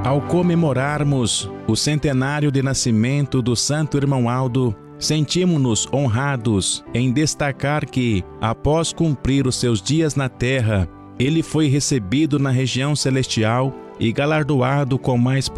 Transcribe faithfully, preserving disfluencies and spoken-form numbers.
Ao comemorarmos o centenário de nascimento do Santo Irmão Aldo, sentimos-nos honrados em destacar que, após cumprir os seus dias na terra, ele foi recebido na região celestial e galardoado com mais